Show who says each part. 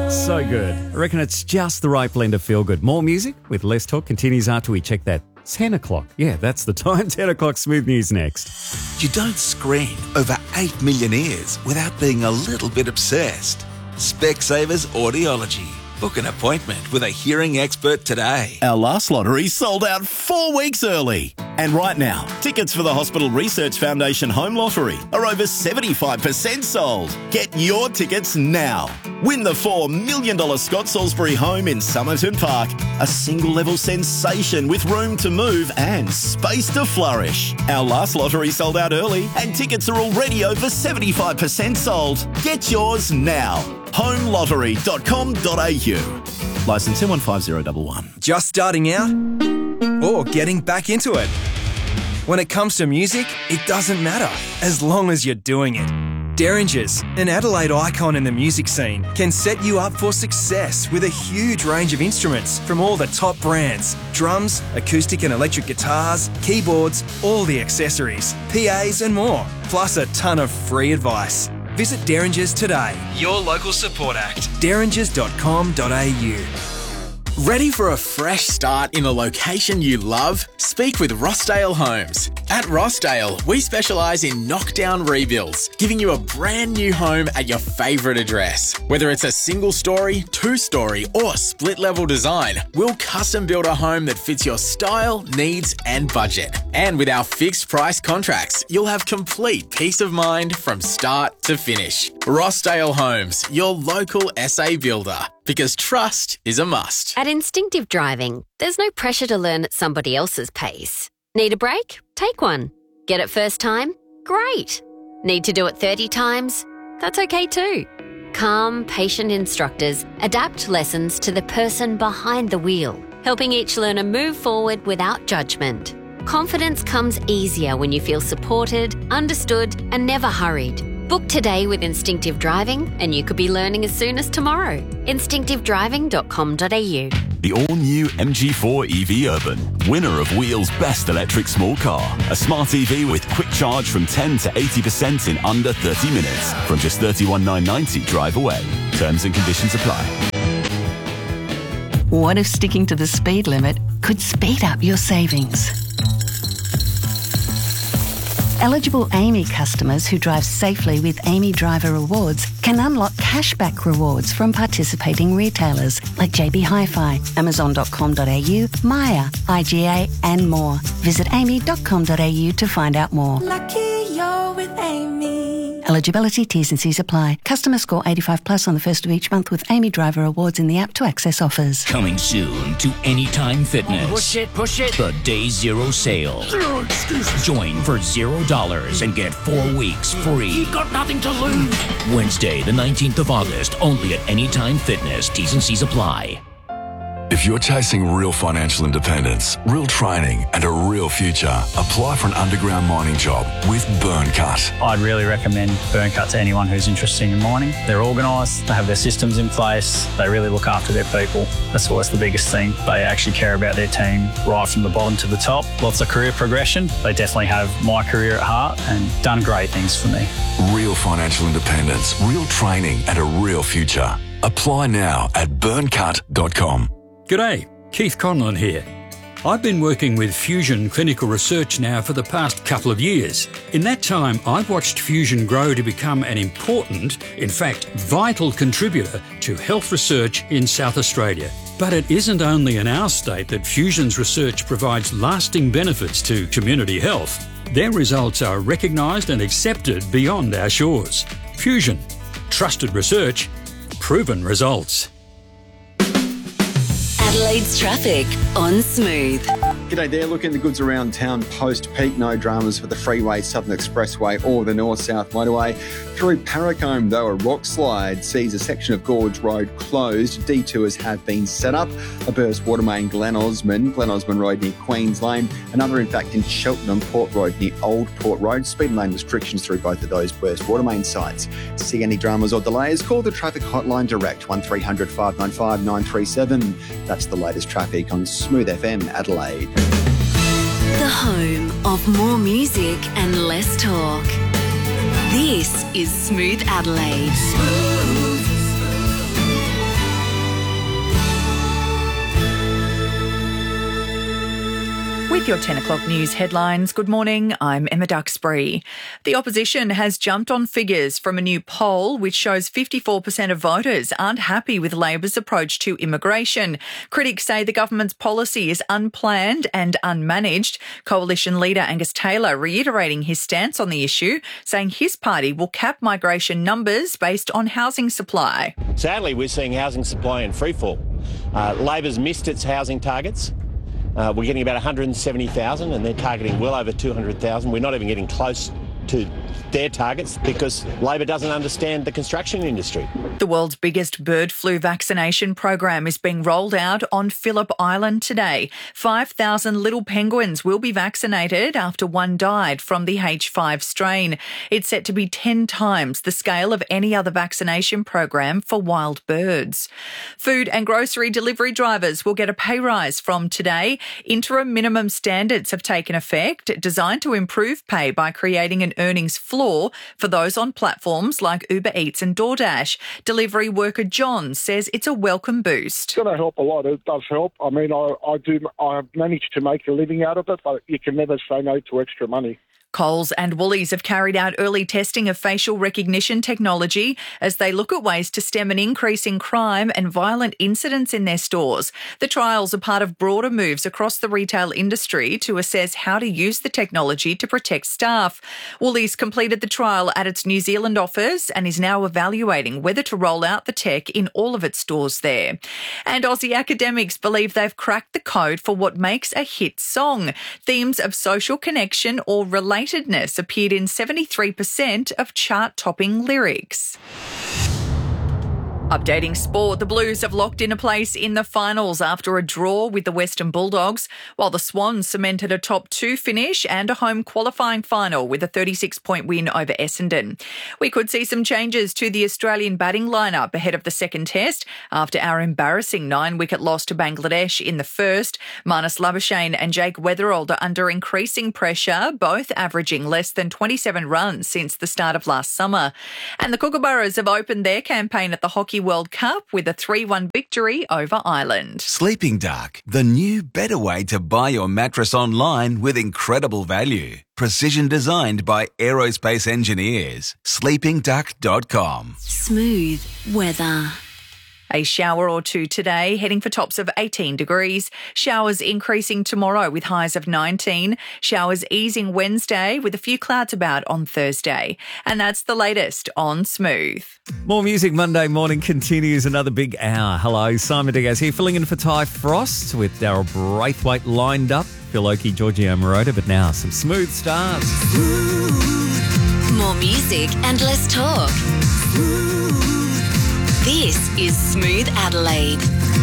Speaker 1: So good. I reckon it's just the right blend of feel good. More music with less talk continues after we check that 10 o'clock. Yeah, that's the time. 10 o'clock Smooth News next.
Speaker 2: You don't screen over 8 million ears without being a little bit obsessed. Specsavers Audiology. Book an appointment with a hearing expert today.
Speaker 3: Our last lottery sold out 4 weeks early. And right now, tickets for the Hospital Research Foundation Home Lottery are over 75% sold. Get your tickets now. Win the $4 million Scott Salisbury home in Somerton Park. A single-level sensation with room to move and space to flourish. Our last lottery sold out early and tickets are already over 75% sold. Get yours now. homelottery.com.au. Licence M150111.
Speaker 4: Just starting out or getting back into it? When it comes to music, it doesn't matter as long as you're doing it. Derringers, an Adelaide icon in the music scene, can set you up for success with a huge range of instruments from all the top brands: drums, acoustic and electric guitars, keyboards, all the accessories, PAs and more, plus a ton of free advice. Visit Derringers today, your local support act, derringers.com.au.
Speaker 5: Ready for a fresh start in a location you love? Speak with Rossdale Homes. At Rossdale, we specialise in knockdown rebuilds, giving you a brand new home at your favourite address. Whether it's a single story, 2-story or split level design, we'll custom build a home that fits your style, needs and budget. And with our fixed price contracts, you'll have complete peace of mind from start to finish. Rossdale Homes, your local SA builder. Because trust is a must.
Speaker 6: At Instinctive Driving, there's no pressure to learn at somebody else's pace. Need a break? Take one. Get it first time? Great. Need to do it 30 times? That's okay too. Calm, patient instructors adapt lessons to the person behind the wheel, helping each learner move forward without judgment. Confidence comes easier when you feel supported, understood, and never hurried. Book today with Instinctive Driving and you could be learning as soon as tomorrow. Instinctivedriving.com.au.
Speaker 7: The all-new MG4 EV Urban, winner of Wheel's Best Electric Small Car. A smart EV with quick charge from 10 to 80% in under 30 minutes. From just $31,990 drive away. Terms and conditions apply.
Speaker 8: What if sticking to the speed limit could speed up your savings? Eligible AAMI customers who drive safely with AAMI Driver Rewards can unlock cashback rewards from participating retailers like JB Hi-Fi, Amazon.com.au, Maya, IGA and more. Visit aami.com.au to find out more.
Speaker 9: Lucky you're with AAMI.
Speaker 8: Eligibility, T's and C's apply. Customer score 85 plus on the first of each month with AAMI Driver Rewards in the app to access offers.
Speaker 10: Coming soon to Anytime Fitness.
Speaker 9: Push it.
Speaker 10: The Day Zero sale.
Speaker 9: Zero excuses.
Speaker 10: Join for $0 and get 4 weeks free.
Speaker 9: You've got nothing to lose.
Speaker 10: Wednesday, the 19th of August, only at Anytime Fitness. T's and C's apply.
Speaker 11: If you're chasing real financial independence, real training and a real future, apply for an underground mining job with Burncut.
Speaker 12: I'd really recommend Burncut to anyone who's interested in mining. They're organised, they have their systems in place, they really look after their people. That's always the biggest thing. They actually care about their team right from the bottom to the top. Lots of career progression. They definitely have my career at heart and done great things for me.
Speaker 11: Real financial independence, real training and a real future. Apply now at burncut.com.
Speaker 13: G'day, Keith Conlon here. I've been working with Fusion Clinical Research now for the past couple of years. In that time, I've watched Fusion grow to become an important, in fact, vital contributor to health research in South Australia. But it isn't only in our state that Fusion's research provides lasting benefits to community health. Their results are recognised and accepted beyond our shores. Fusion. Trusted research. Proven results.
Speaker 14: Adelaide's traffic on Smooth.
Speaker 15: G'day there, looking the goods around town post-peak. No dramas for the Freeway, Southern Expressway or the North-South Motorway. Through Paracombe, though, a rock slide sees a section of Gorge Road closed. Detours have been set up. A burst water main, Glen Osmond Road near Queens Lane. Another, in fact, in Cheltenham Port Road near Old Port Road. Speed lane restrictions through both of those burst water main sites. To see any dramas or delays, call the traffic hotline direct, 1300 595 937. That's the latest traffic on Smooth FM Adelaide.
Speaker 14: The home of more music and less talk. This is Smooth Adelaide.
Speaker 16: your 10 o'clock news headlines. Good morning, I'm Emma Duxbury. The opposition has jumped on figures from a new poll which shows 54% of voters aren't happy with Labor's approach to immigration. Critics say the government's policy is unplanned and unmanaged. Coalition leader Angus Taylor reiterating his stance on the issue, saying his party will cap migration numbers based on housing supply.
Speaker 17: Sadly, we're seeing housing supply in freefall. Labor's missed its housing targets. We're getting about 170,000 and they're targeting well over 200,000. We're not even getting close to their targets because Labor doesn't understand the construction industry.
Speaker 16: The world's biggest bird flu vaccination program is being rolled out on Phillip Island today. 5,000 little penguins will be vaccinated after one died from the H5 strain. It's set to be 10 times the scale of any other vaccination program for wild birds. Food and grocery delivery drivers will get a pay rise from today. Interim minimum standards have taken effect, designed to improve pay by creating an earnings floor for those on platforms like Uber Eats and DoorDash. Delivery worker John says it's a welcome boost.
Speaker 18: It's going to help a lot. It does help. I mean, I've managed to make a living out of it, but you can never say no to extra money.
Speaker 16: Coles and Woolies have carried out early testing of facial recognition technology as they look at ways to stem an increase in crime and violent incidents in their stores. The trials are part of broader moves across the retail industry to assess how to use the technology to protect staff. Woolies completed the trial at its New Zealand office and is now evaluating whether to roll out the tech in all of its stores there. And Aussie academics believe they've cracked the code for what makes a hit song. Themes of social connection or relatedness appeared in 73% of chart-topping lyrics. Updating sport, the Blues have locked in a place in the finals after a draw with the Western Bulldogs, while the Swans cemented a top 2 finish and a home qualifying final with a 36-point win over Essendon. We could see some changes to the Australian batting lineup ahead of the second test after our embarrassing 9-wicket loss to Bangladesh in the first. Marnus Labuschagne and Jake Weatherald are under increasing pressure, both averaging less than 27 runs since the start of last summer. And the Kookaburras have opened their campaign at the Hockey World Cup with a 3-1 victory over Ireland.
Speaker 2: Sleeping Duck, the new better way to buy your mattress online with incredible value. Precision designed by aerospace engineers. sleepingduck.com.
Speaker 14: Smooth weather.
Speaker 16: A shower or two today, heading for tops of 18 degrees. Showers increasing tomorrow with highs of 19. Showers easing Wednesday with a few clouds about on Thursday. And that's the latest on Smooth.
Speaker 1: More music Monday morning continues another big hour. Hello, Simon Diaz here, filling in for Ty Frost with Daryl Braithwaite lined up. Phil Oakey, Giorgio Moroder, but now some Smooth stars.
Speaker 14: More music and less talk. This is Smooth Adelaide.